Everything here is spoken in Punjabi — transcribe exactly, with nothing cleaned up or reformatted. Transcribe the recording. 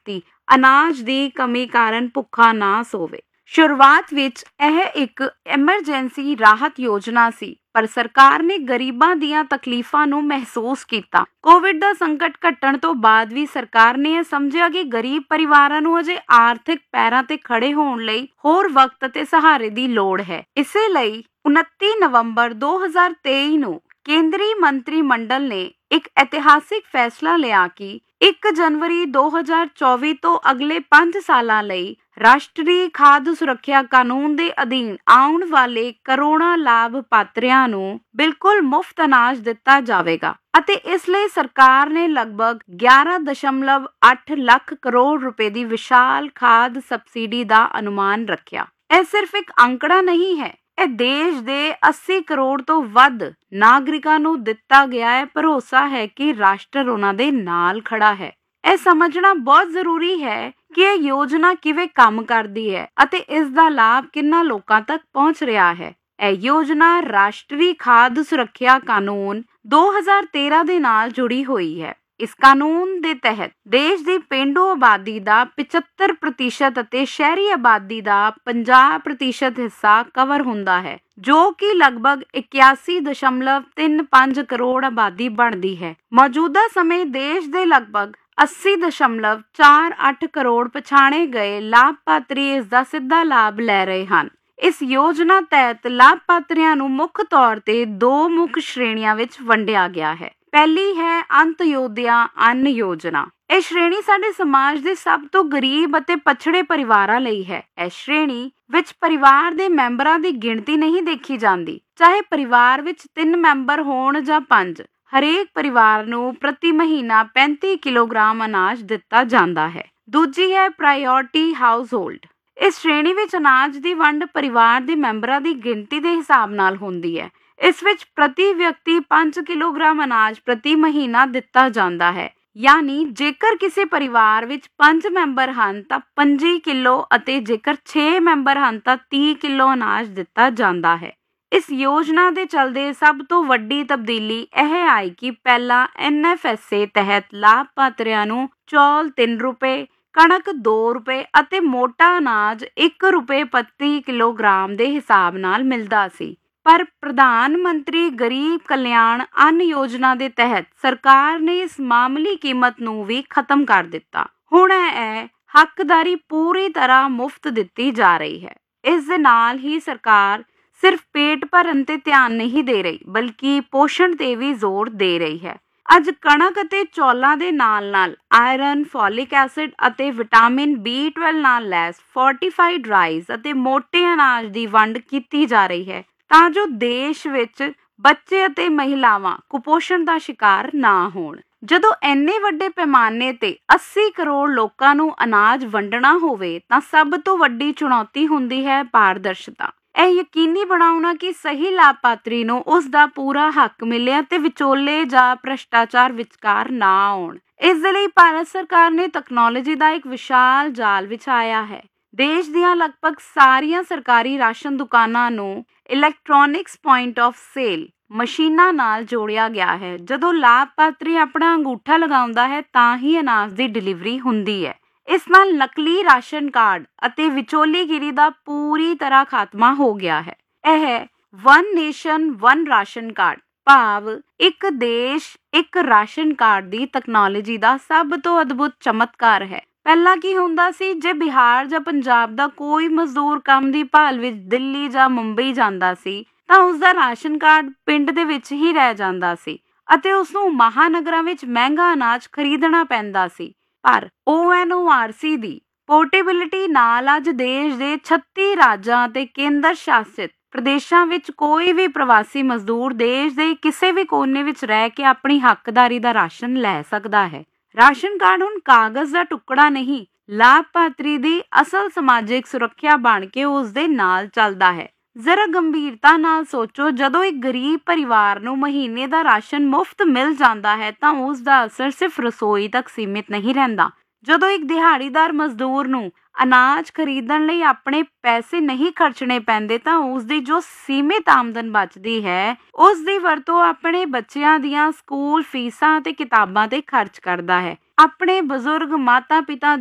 ਵਿਅਕਤੀ ਅਨਾਜ ਦੀ ਕਮੀ ਕਾਰਨ ਭੁੱਖਾ ਨਾ ਸੋਵੇ। ਸ਼ੁਰੂਆਤ ਵਿੱਚ ਇਹ ਇੱਕ ਐਮਰਜੈਂਸੀ ਰਾਹਤ ਯੋਜਨਾ ਸੀ, ਪਰ ਸਰਕਾਰ ਨੇ ਗਰੀਬਾਂ ਦੀਆਂ ਤਕਲੀਫਾਂ ਨੂੰ ਮਹਿਸੂਸ ਕੀਤਾ। ਕੋਵਿਡ ਦਾ ਸੰਕਟ ਘਟਣ ਤੋਂ ਬਾਅਦ ਵੀ ਸਰਕਾਰ ਨੇ ਇਹ ਸਮਝਿਆ ਕਿ ਗਰੀਬ ਪਰਿਵਾਰਾਂ ਨੂੰ ਅਜੇ ਆਰਥਿਕ ਪੈਰਾਂ ਤੇ ਖੜੇ ਹੋਣ ਲਈ ਹੋਰ ਵਕਤ ਅਤੇ ਸਹਾਰੇ ਦੀ ਲੋੜ ਹੈ। ਇਸੇ ਲਈ ਉਨੱਤੀ ਨਵੰਬਰ ਦੋ ਹਜ਼ਾਰ ਤੇਈ ਨੂੰ ਕੇਂਦਰੀ ਮੰਤਰੀ ਮੰਡਲ ਨੇ ਇੱਕ ਇਤਿਹਾਸਿਕ ਫੈਸਲਾ ਲਿਆ ਕਿ ਇੱਕ ਜਨਵਰੀ ਦੋ ਹਜ਼ਾਰ ਚੌਵੀ ਤੋਂ ਅਗਲੇ ਪੰਜ ਸਾਲਾਂ ਲਈ ਰਾਸ਼ਟਰੀ ਖਾਦ ਸੁਰੱਖਿਆ ਕਾਨੂੰਨ ਦੇ ਅਧੀਨ ਆਉਣ ਵਾਲੇ ਕਰੋੜਾਂ ਲਾਭ ਪਾਤਰੀਆਂ ਨੂੰ ਬਿਲਕੁਲ ਮੁਫਤ ਅਨਾਜ ਦਿੱਤਾ ਜਾਵੇਗਾ ਅਤੇ ਇਸ ਲਈ ਸਰਕਾਰ ਨੇ ਲਗਭਗ ਗਿਆਰਾਂ ਦਸ਼ਮਲਵ ਅੱਠ ਲੱਖ ਕਰੋੜ ਰੁਪਏ ਦੀ ਵਿਸ਼ਾਲ ਖਾਦ ਸਬਸਿਡੀ ਦਾ ਅਨੁਮਾਨ ਰੱਖਿਆ। ਇਹ ਸਿਰਫ ਇੱਕ ਅੰਕੜਾ ਨਹੀਂ ਹੈ, ਇਹ ਦੇਸ਼ ਦੇ ਅੱਸੀ ਕਰੋੜ ਤੋਂ ਵੱਧ ਨਾਗਰਿਕਾਂ ਨੂੰ ਦਿੱਤਾ ਗਿਆ ਹੈ ਭਰੋਸਾ ਹੈ ਕਿ ਰਾਸ਼ਟਰ ਉਹਨਾਂ ਦੇ ਨਾਲ ਖੜਾ ਹੈ। ਇਹ ਸਮਝਣਾ ਬਹੁਤ ਜ਼ਰੂਰੀ ਹੈ ਕਿ ਇਹ ਯੋਜਨਾ ਕਿਵੇਂ ਕੰਮ ਕਰਦੀ ਹੈ ਅਤੇ ਇਸ ਦਾ ਲਾਭ ਕਿੰਨਾ ਲੋਕਾਂ ਤੱਕ ਪਹੁੰਚ ਰਿਹਾ ਹੈ। ਇਹ ਯੋਜਨਾ ਰਾਸ਼ਟਰੀ ਖਾਦ ਸੁਰੱਖਿਆ ਕਾਨੂੰਨ ਦੋ ਹਜ਼ਾਰ ਤੇਰਾਂ ਦੇ ਨਾਲ ਜੁੜੀ ਹੋਈ ਹੈ। ਇਸ ਕਾਨੂੰਨ ਦੇ ਤਹਿਤ ਦੇਸ਼ ਦੀ ਪੇਂਡੂ ਆਬਾਦੀ ਦਾ ਪਚੱਤਰ ਪ੍ਰਤੀਸ਼ਤ ਅਤੇ ਸ਼ਹਿਰੀ ਆਬਾਦੀ ਦਾ ਪੰਜਾਹ ਪ੍ਰਤੀਸ਼ਤ ਹਿੱਸਾ ਕਵਰ ਹੁੰਦਾ ਹੈ, ਜੋ ਕਿ ਲਗਭਗ ਇਕਿਆਸੀ ਦਸ਼ਮਲਵ ਤਿੰਨ ਪੰਜ ਕਰੋੜ ਆਬਾਦੀ ਬਣਦੀ ਹੈ। ਮੌਜੂਦਾ ਸਮੇਂ ਦੇਸ਼ ਦੇ ਲਗਭਗ ਅੱਸੀ ਦਸ਼ਮਲਵ ਚਾਰ ਅੱਠ ਕਰੋੜ ਪਛਾਣੇ ਗਏ ਲਾਭਪਾਤਰੀ ਇਸ ਦਾ ਸਿੱਧਾ ਲਾਭ ਲੈ ਰਹੇ ਹਨ। ਇਸ ਯੋਜਨਾ ਤਹਿਤ ਲਾਭਪਾਤਰੀਆਂ ਨੂੰ ਮੁੱਖ ਤੌਰ ਤੇ ਦੋ ਮੁੱਖ ਸ਼੍ਰੇਣੀਆਂ ਵਿੱਚ ਵੰਡਿਆ ਗਿਆ ਹੈ। ਪਹਿਲੀ ਹੈ ਅੰਤਯੋਦਿਆ ਅੰਨ ਯੋਜਨਾ। ਇਹ ਸ਼੍ਰੇਣੀ ਸਾਡੇ ਸਮਾਜ ਦੇ ਸਭ ਤੋਂ ਗਰੀਬ ਅਤੇ ਪਛੜੇ ਪਰਿਵਾਰਾਂ ਲਈ ਹੈ। ਇਸ ਸ਼੍ਰੇਣੀ ਵਿੱਚ ਪਰਿਵਾਰ ਦੇ ਮੈਂਬਰਾਂ ਦੀ ਗਿਣਤੀ ਨਹੀਂ ਦੇਖੀ ਜਾਂਦੀ, ਚਾਹੇ ਪਰਿਵਾਰ ਵਿੱਚ ਤਿੰਨ ਮੈਂਬਰ ਹੋਣ ਜਾਂ ਪੰਜ। ਹਰੇਕ ਪਰਿਵਾਰ ਨੂੰ ਪ੍ਰਤੀ ਮਹੀਨਾ ਪੈਂਤੀ ਕਿਲੋਗ੍ਰਾਮ ਅਨਾਜ ਦਿੱਤਾ ਜਾਂਦਾ ਹੈ। ਦੂਜੀ ਹੈ ਪ੍ਰਾਇਓਰਟੀ ਹਾਊਸ ਹੋਲਡ। ਇਸ ਸ਼੍ਰੇਣੀ ਵਿੱਚ ਅਨਾਜ ਦੀ ਵੰਡ ਪਰਿਵਾਰ ਦੇ ਮੈਂਬਰਾਂ ਦੀ ਗਿਣਤੀ ਦੇ ਹਿਸਾਬ ਨਾਲ ਹੁੰਦੀ ਹੈ। ਇਸ ਵਿੱਚ ਪ੍ਰਤੀ ਵਿਅਕਤੀ ਪੰਜ ਕਿਲੋਗ੍ਰਾਮ ਅਨਾਜ ਪ੍ਰਤੀ ਮਹੀਨਾ ਦਿੱਤਾ ਜਾਂਦਾ ਹੈ, ਯਾਨੀ ਜੇਕਰ ਕਿਸੇ ਪਰਿਵਾਰ ਵਿੱਚ ਪੰਜ ਮੈਂਬਰ ਹਨ ਤਾਂ ਪੱਚੀ ਕਿਲੋ ਅਤੇ ਜੇਕਰ ਛੇ ਮੈਂਬਰ ਹਨ ਤਾਂ ਤੀਹ ਕਿਲੋ ਅਨਾਜ ਦਿੱਤਾ ਜਾਂਦਾ ਹੈ। ਇਸ ਯੋਜਨਾ ਦੇ ਚੱਲਦੇ ਸਭ ਤੋਂ ਵੱਡੀ ਤਬਦੀਲੀ ਇਹ ਆਈ ਕਿ ਪਹਿਲਾਂ ਐਨ ਐਫ ਐਸ ਏ ਤਹਿਤ ਲਾਭਪਾਤਰੀਆਂ ਨੂੰ ਚੌਲ ਤਿੰਨ ਰੁਪਏ, ਕਣਕ ਦੋ ਰੁਪਏ ਅਤੇ ਮੋਟਾ ਅਨਾਜ ਇੱਕ ਰੁਪਏ ਪ੍ਰਤੀ ਕਿਲੋਗ੍ਰਾਮ ਦੇ ਹਿਸਾਬ ਨਾਲ ਮਿਲਦਾ ਸੀ। ਪਰ ਪ੍ਰਧਾਨ ਮੰਤਰੀ ਗਰੀਬ ਕਲਿਆਣ ਅੰਨ ਯੋਜਨਾ ਦੇ ਤਹਿਤ ਸਰਕਾਰ ਨੇ ਇਸ ਮਾਮੂਲੀ ਕੀਮਤ ਨੂੰ ਵੀ ਖਤਮ ਕਰ ਦਿੱਤਾ। ਹੁਣ ਇਹ ਹੱਕਦਾਰੀ ਪੂਰੀ ਤਰ੍ਹਾਂ ਮੁਫਤ ਦਿੱਤੀ ਜਾ ਰਹੀ ਹੈ। ਇਸ ਦੇ ਨਾਲ ਹੀ ਸਰਕਾਰ ਸਿਰਫ ਪੇਟ ਭਰਨ ਤੇ ਧਿਆਨ ਨਹੀਂ ਦੇ ਰਹੀ, ਬਲਕਿ ਪੋਸ਼ਣ ਤੇ ਵੀ ਜ਼ੋਰ ਦੇ ਰਹੀ ਹੈ। ਅੱਜ ਕਣਕ ਅਤੇ ਚੌਲਾਂ ਦੇ ਨਾਲ ਨਾਲ ਆਇਰਨ, ਫੋਲਿਕ ਐਸਿਡ ਅਤੇ ਵਿਟਾਮਿਨ ਬੀ ਬਾਰਾਂ ਨਾਲ ਲੈਸ ਫੋਰਟੀਫਾਈਡ ਰਾਈਸ ਅਤੇ ਮੋਟੇ ਅਨਾਜ ਦੀ ਵੰਡ ਕੀਤੀ ਜਾ ਰਹੀ ਹੈ ਤਾਂ ਜੋ ਦੇਸ਼ ਵਿੱਚ ਬੱਚੇ ਅਤੇ ਮਹਿਲਾਵਾਂ ਕੁਪੋਸ਼ਣ ਦਾ ਸ਼ਿਕਾਰ ਨਾ ਹੋਣ। ਜਦੋਂ ਇੰਨੇ ਵੱਡੇ ਪੈਮਾਨੇ ਤੇ ਅੱਸੀ ਕਰੋੜ ਲੋਕਾਂ ਨੂੰ ਅਨਾਜ ਵੰਡਣਾ ਹੋਵੇ ਤਾਂ ਸਭ ਤੋਂ ਵੱਡੀ ਚੁਣੌਤੀ ਹੁੰਦੀ ਹੈ ਪਾਰਦਰਸ਼ਤਾ। ਇਹ ਯਕੀਨੀ ਬਣਾਉਣਾ ਕਿ ਸਹੀ ਲਾਭਪਾਤਰੀ ਨੂੰ ਉਸ ਦਾ ਪੂਰਾ ਹੱਕ ਮਿਲੇ ਅਤੇ ਵਿਚੋਲੇ ਜਾਂ ਭ੍ਰਿਸ਼ਟਾਚਾਰ ਵਿਚਕਾਰ ਨਾ ਆਉਣ। ਇਸ ਦੇ ਲਈ ਭਾਰਤ ਸਰਕਾਰ ਨੇ ਤਕਨਾਲੋਜੀ ਦਾ ਇੱਕ ਵਿਸ਼ਾਲ ਜਾਲ ਵਿਛਾਇਆ ਹੈ। ਦੇਸ਼ ਦੀਆਂ ਲਗਭਗ ਸਾਰੀਆਂ ਸਰਕਾਰੀ ਰਾਸ਼ਨ ਦੁਕਾਨਾਂ ਨੂੰ ਇਲੈਕਟ੍ਰੋਨਿਕਸ ਪੁਆਇੰਟ ਆਫ ਸੇਲ ਮਸ਼ੀਨਾਂ ਨਾਲ ਜੋੜਿਆ ਗਿਆ ਹੈ। ਜਦੋਂ ਲਾਭਪਾਤਰੀ ਆਪਣਾ ਅੰਗੂਠਾ ਲਗਾਉਂਦਾ ਹੈ ਤਾਂ ਹੀ ਅਨਾਜ ਦੀ ਡਿਲੀਵਰੀ ਹੁੰਦੀ ਹੈ। ਇਸ ਨਾਲ ਨਕਲੀ ਰਾਸ਼ਨ ਕਾਰਡ ਅਤੇ ਵਿਚੋਲੀਗਿਰੀ ਦਾ ਪੂਰੀ ਤਰ੍ਹਾਂ ਖਾਤਮਾ ਹੋ ਗਿਆ ਹੈ। ਇਹ one nation one ration card ਭਾਵ ਇੱਕ ਦੇਸ਼ ਇੱਕ ਰਾਸ਼ਨ ਕਾਰਡ ਦੀ ਤਕਨਾਲੋਜੀ ਦਾ ਸਭ ਤੋਂ ਅਦਭੁਤ ਚਮਤਕਾਰ ਹੈ। ਪਹਿਲਾਂ ਕੀ ਹੁੰਦਾ ਸੀ, ਜੇ ਬਿਹਾਰ ਜਾਂ ਪੰਜਾਬ ਦਾ ਕੋਈ ਮਜ਼ਦੂਰ ਕੰਮ ਦੀ ਭਾਲ ਵਿੱਚ ਦਿੱਲੀ ਜਾਂ ਮੁੰਬਈ ਜਾਂਦਾ ਸੀ ਤਾਂ ਉਸਦਾ ਰਾਸ਼ਨ ਕਾਰਡ ਪਿੰਡ ਦੇ ਵਿੱਚ ਹੀ ਰਹਿ ਜਾਂਦਾ ਸੀ ਅਤੇ ਉਸਨੂੰ ਮਹਾਨਗਰਾਂ ਵਿੱਚ ਮਹਿੰਗਾ ਅਨਾਜ ਖਰੀਦਣਾ ਪੈਂਦਾ ਸੀ। ਪਰ ਓ ਐਨ ਓ ਆਰ ਸੀ ਦੀ ਪੋਰਟੇਬਿਲਿਟੀ ਨਾਲ ਅੱਜ ਦੇਸ਼ ਦੇ ਛੱਤੀ ਰਾਜਾਂ ਅਤੇ ਕੇਂਦਰ ਸ਼ਾਸਿਤ ਪ੍ਰਦੇਸ਼ਾਂ ਵਿੱਚ ਕੋਈ ਵੀ ਪ੍ਰਵਾਸੀ ਮਜ਼ਦੂਰ ਦੇਸ਼ ਦੇ ਕਿਸੇ ਵੀ ਕੋਨੇ ਵਿੱਚ ਰਹਿ ਕੇ ਆਪਣੀ ਹੱਕਦਾਰੀ ਦਾ ਰਾਸ਼ਨ ਲੈ ਸਕਦਾ ਹੈ। ਰਾਸ਼ਨ ਕਾਰਡ ਹੁਣ ਕਾਗਜ਼ ਦਾ ਟੁਕੜਾ ਨਹੀਂ, ਲਾਭਪਾਤਰੀ ਦੀ ਅਸਲ ਸਮਾਜਿਕ ਸੁਰੱਖਿਆ ਬਣ ਕੇ ਉਸ ਦੇ ਨਾਲ ਚੱਲਦਾ ਹੈ। ਜ਼ਰਾ ਗੰਭੀਰਤਾ ਨਾਲ ਸੋਚੋ, ਜਦੋਂ ਇੱਕ ਗਰੀਬ ਪਰਿਵਾਰ ਨੂੰ ਮਹੀਨੇ ਦਾ ਰਾਸ਼ਨ ਮੁਫਤ ਮਿਲ ਜਾਂਦਾ ਹੈ ਤਾਂ ਉਸ ਦਾ ਅਸਰ ਸਿਰਫ ਰਸੋਈ ਤੱਕ ਸੀਮਿਤ ਨਹੀਂ ਰਹਿੰਦਾ। ਜਦੋਂ ਇੱਕ ਦਿਹਾੜੀਦਾਰ ਮਜ਼ਦੂਰ ਨੂੰ ਅਨਾਜ ਖਰੀਦਣ ਲਈ ਆਪਣੇ ਪੈਸੇ ਨਹੀਂ ਖਰਚਣੇ ਪੈਂਦੇ ਤਾਂ ਉਸ ਦੀ ਜੋ ਸੀਮਿਤ ਆਮਦਨ ਬਚਦੀ ਹੈ ਉਸ ਦੀ ਵਰਤੋਂ ਆਪਣੇ ਬੱਚਿਆਂ ਦੀਆਂ ਸਕੂਲ ਫੀਸਾਂ ਅਤੇ ਕਿਤਾਬਾਂ ਤੇ ਖਰਚ ਕਰਦਾ ਹੈ। ਆਪਣੇ ਬਜ਼ੁਰਗ ਮਾਤਾ ਪਿਤਾ